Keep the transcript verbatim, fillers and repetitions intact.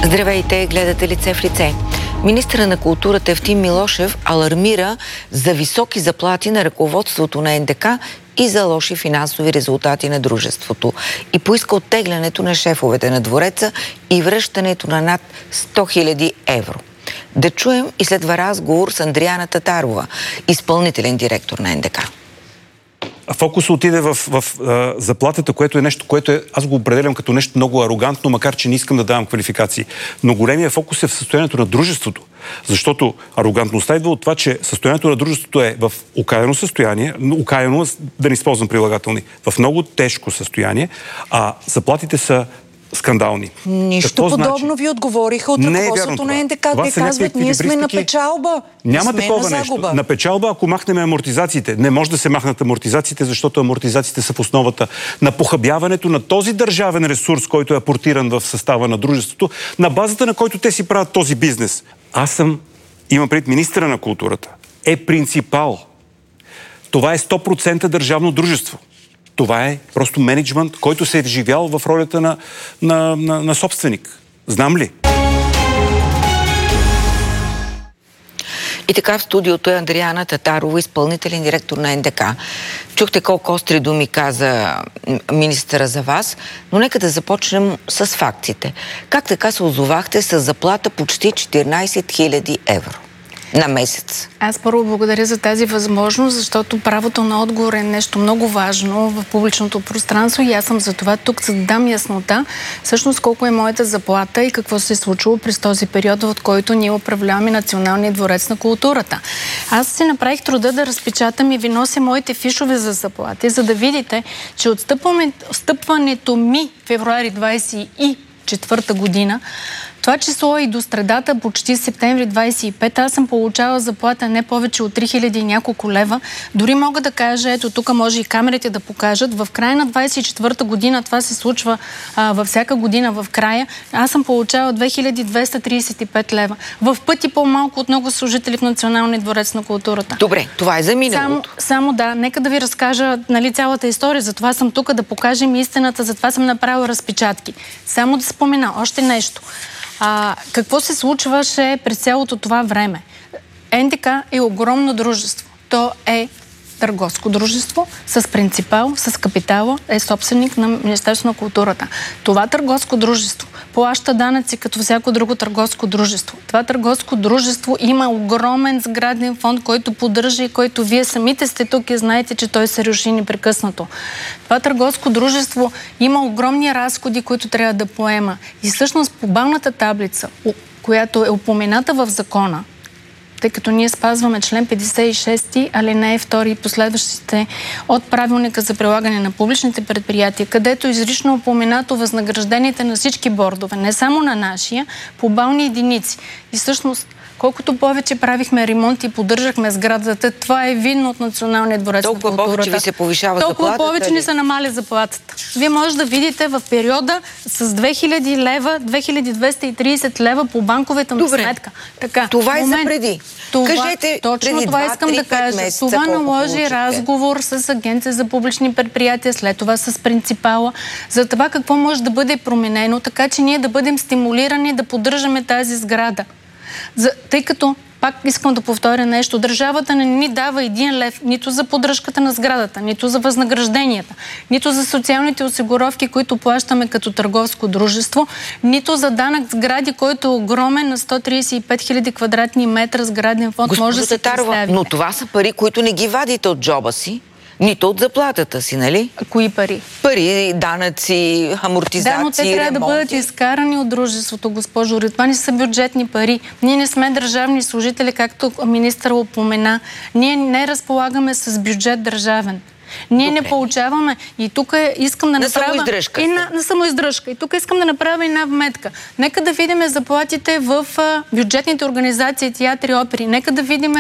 Здравейте, гледате Лице в лице. Министърът на културата Евтим Милошев алармира за високи заплати на ръководството на Н Д К и за лоши финансови резултати на дружеството. И поиска оттеглянето на шефовете на двореца и връщането на над сто хиляди евро. Да чуем и следва разговор с Андриана Татарова, изпълнителен директор на Н Д К. Фокусът отиде в, в, в а, заплатата, което е нещо, което е, аз го определям като нещо много арогантно, макар че не искам да давам квалификации. Но големия фокус е в състоянието на дружеството. Защото арогантността идва от това, че състоянието на дружеството е в окаяно състояние, окаяно, да не използвам прилагателни, в много тежко състояние, а заплатите са скандални. Нищо Какво подобно значи? ви отговориха от ръководството на Н Д К. Те казват, ние сме на печалба. Няма сме такова на нещо. На печалба, ако махнем амортизациите. Не може да се махнат амортизациите, защото амортизациите са в основата на похабяването на този държавен ресурс, който е апортиран в състава на дружеството, на базата на който те си правят този бизнес. Аз съм, имам пред министъра на културата, е принципал. Това е сто процента държавно дружество. Това е просто менеджмент, който се е вживял в ролята на, на, на, на собственик. Знам ли? И така в студиото е Андриана Татарова, изпълнителен директор на Н Д К. Чухте колко остри думи каза министъра за вас, но нека да започнем с фактите. Как така се озовахте с заплата почти четиринайсет хиляди евро на месец? Аз първо благодаря за тази възможност, защото правото на отговор е нещо много важно в публичното пространство и аз съм за това тук, за да дам яснота всъщност колко е моята заплата и какво се е случило през този период, в който ние управляваме Националния дворец на културата. Аз си направих труда да разпечатам и ви нося моите фишове за заплати, за да видите, че от стъпването ми февруари двайсет и четвърта година, това число и до средата, почти септември двайсет и пета, аз съм получавала заплата не повече от три хиляди и няколко лева. Дори мога да кажа, ето тук може и камерите да покажат, в края на двайсет и четвърта година, това се случва а, във всяка година в края, аз съм получавала две хиляди двеста трийсет и пет лева. В пъти по-малко от много служители в Националния дворец на културата. Добре, това е за миналото. Само, само да, нека да ви разкажа, нали, цялата история, затова съм тук да покажем истината, затова съм направила разпечатки. Само да спомена още нещо. А, какво се случваше през цялото това време? Н Д К е огромно дружество. То е търговско дружество с принципал, с капитала, е собственик на Министерството на културата. Това търговско дружество плаща данъци като всяко друго търговско дружество. Това търговско дружество има огромен сграден фонд, който поддържа и който вие самите сте тук и знаете, че той се руши непрекъснато. Това търговско дружество има огромни разходи, които трябва да поема. И всъщност по балната таблица, която е упомената в закона, тъй като ние спазваме член петдесет и шести, алинея втора и последващите от правилника за прилагане на публичните предприятия, където изрично упоменато възнагражденията на всички бордове, не само на нашия, по бални единици. И всъщност, колкото повече правихме ремонт и поддържахме сградата, това е видно от Националния дворец на културата. Толкова повече ви се повишава заплатата. заплатата. Толкова повече ни се намаля заплатата. Вие може да видите в периода с две хиляди лева, две хиляди двеста и трийсет лева по банковата ми сметка. Така, това е момент, за преди. Това, Кажете, точно преди това два, искам три, да кажа. месеца, Това наложи получите? разговор с Агенция за публични предприятия, след това с принципала, за това какво може да бъде променено, така че ние да бъдем стимулирани да поддържаме тази сграда. За, тъй като пак искам да повторя нещо. Държавата не ни дава един лев нито за поддръжката на сградата, нито за възнагражденията, нито за социалните осигуровки, които плащаме като търговско дружество, нито за данък сгради, който е огромен на сто трийсет и пет хиляди квадратни метра сграден фонд. Госпожо може да се представите. Но това са пари, които не ги вадите от джоба си, нито от заплатата си, нали? Кои пари? Пари, данъци, амортизации, Да, но те трябва ремонти. да бъдат изкарани от дружеството, госпожо Рит. Това не са бюджетни пари. Ние не сме държавни служители, както министър упомена. Ние не разполагаме с бюджет държавен. Ние Добре. не получаваме. И тук искам да на направя... Самоиздръжка. И на, на самоиздръжка. И тук искам да направя една вметка. Нека да видим заплатите в а, бюджетните организации, театри, опери. Нека да видим